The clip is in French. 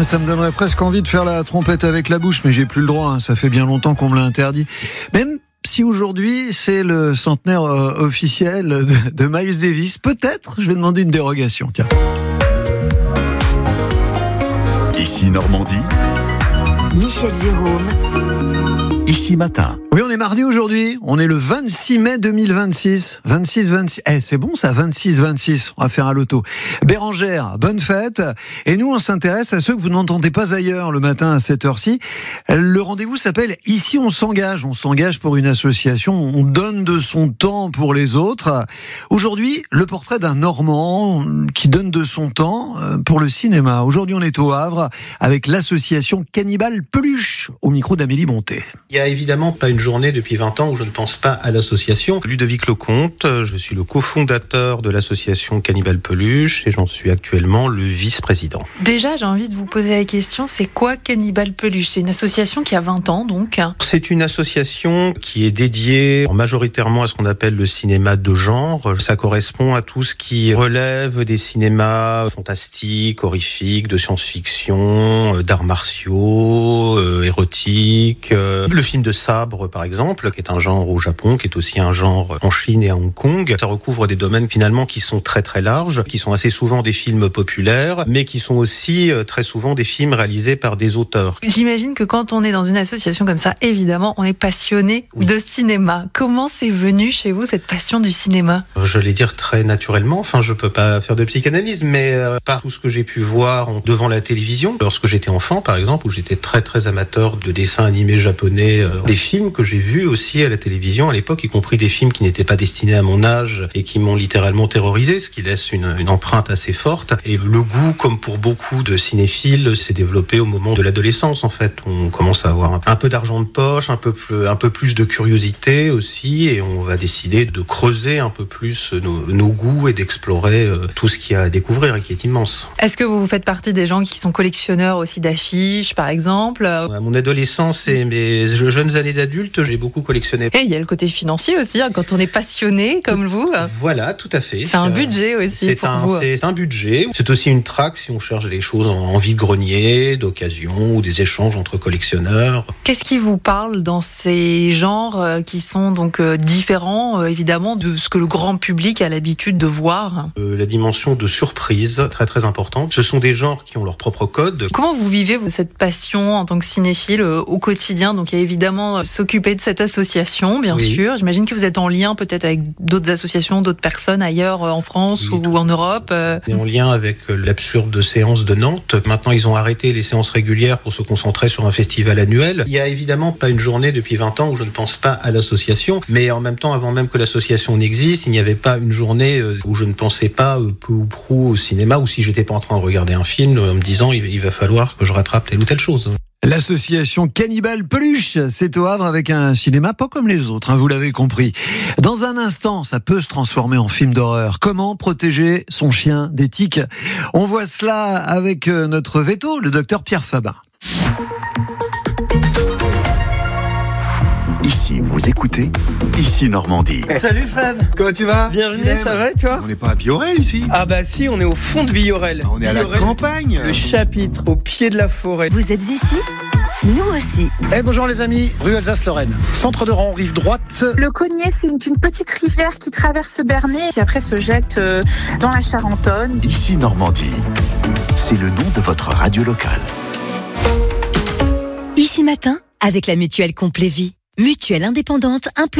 mais ça me donnerait presque envie de faire la trompette avec la bouche, mais j'ai plus le droit, ça fait bien longtemps qu'on me l'a interdit. Même si aujourd'hui c'est le centenaire officiel de Miles Davis, peut-être je vais demander une dérogation. Tiens. Ici Normandie, Michel Jérôme. Ici Matin. Oui, on est mardi aujourd'hui, on est le 26 mai 2026. 26. C'est bon ça, 26. On va faire un loto. Bérangère, bonne fête. Et nous, on s'intéresse à ceux que vous n'entendez pas ailleurs le matin à cette heure-ci. Le rendez-vous s'appelle Ici on s'engage. On s'engage pour une association, on donne de son temps pour les autres. Aujourd'hui, le portrait d'un Normand qui donne de son temps pour le cinéma. Aujourd'hui, on est au Havre avec l'association Cannibale Peluche, au micro d'Amélie Bonté. Il n'y a évidemment pas une journée depuis 20 ans où je ne pense pas à l'association. Ludovic Lecomte, je suis le cofondateur de l'association Cannibale Peluche et j'en suis actuellement le vice-président. Déjà, j'ai envie de vous poser la question, c'est quoi Cannibale Peluche ? C'est une association qui a 20 ans donc. C'est une association qui est dédiée majoritairement à ce qu'on appelle le cinéma de genre. Ça correspond à tout ce qui relève des cinémas fantastiques, horrifiques, de science-fiction, d'arts martiaux, érotiques. Le film de sabre, par exemple, qui est un genre au Japon, qui est aussi un genre en Chine et à Hong Kong. Ça recouvre des domaines finalement qui sont très très larges, qui sont assez souvent des films populaires, mais qui sont aussi très souvent des films réalisés par des auteurs. J'imagine que quand on est dans une association comme ça, évidemment, on est passionné de cinéma. Comment c'est venu chez vous cette passion du cinéma ? Je vais dire très naturellement, je peux pas faire de psychanalyse, mais par tout ce que j'ai pu voir devant la télévision, lorsque j'étais enfant par exemple, où j'étais très très amateur de dessins animés japonais, des films que j'ai vus aussi à la télévision à l'époque, y compris des films qui n'étaient pas destinés à mon âge et qui m'ont littéralement terrorisé, ce qui laisse une empreinte assez forte. Et le goût, comme pour beaucoup de cinéphiles, s'est développé au moment de l'adolescence en fait. On commence à avoir un peu d'argent de poche, un peu plus de curiosité aussi, et on va décider de creuser un peu plus nos goûts et d'explorer tout ce qu'il y a à découvrir et qui est immense. Est-ce que vous faites partie des gens qui sont collectionneurs aussi d'affiches par exemple ? À mon adolescence et mes jeunes années d'adulte, j'ai beaucoup collectionné. Et il y a le côté financier aussi, quand on est passionné comme vous. Voilà, tout à fait. C'est un budget aussi pour vous. C'est un budget. C'est aussi une traque si on cherche des choses en vide-grenier, d'occasion ou des échanges entre collectionneurs. Qu'est-ce qui vous parle dans ces genres qui sont donc différents évidemment de ce que le grand public a l'habitude de voir ? La dimension de surprise, très très importante. Ce sont des genres qui ont leur propre code. Comment vous vivez cette passion en tant que cinéphile au quotidien ? Donc il y a évidemment s'occuper de cette association, bien sûr. J'imagine que vous êtes en lien peut-être avec d'autres associations, d'autres personnes ailleurs en France ou en Europe. On est en lien avec l'absurde séance de Nantes. Maintenant, ils ont arrêté les séances régulières pour se concentrer sur un festival annuel. Il n'y a évidemment pas une journée depuis 20 ans où je ne pense pas à l'association, mais en même temps, avant même que l'association n'existe, il n'y avait pas une journée où je ne pensais pas peu ou prou au cinéma, ou si j'étais pas en train de regarder un film en me disant il va falloir que je rattrape telle ou telle chose. L'association Cannibale Peluche, c'est au Havre avec un cinéma pas comme les autres, vous l'avez compris. Dans un instant, ça peut se transformer en film d'horreur. Comment protéger son chien des tiques ? On voit cela avec notre veto, le docteur Pierre Fabin. Ici vous écoutez, ici Normandie. Salut Fred. Comment tu vas? Bienvenue, ça va et toi? On n'est pas à Biorel ici. Ah bah si, on est au fond de Biorel. On est à la campagne. Le chapitre, au pied de la forêt. Vous êtes ici ? Nous aussi. Bonjour les amis, rue Alsace-Lorraine. Centre de rang, rive droite. Le Cognier, c'est une petite rivière qui traverse Bernay et après se jette dans la Charentonne. Ici Normandie, c'est le nom de votre radio locale. Ici Matin, avec la mutuelle Complévie. Mutuelle indépendante,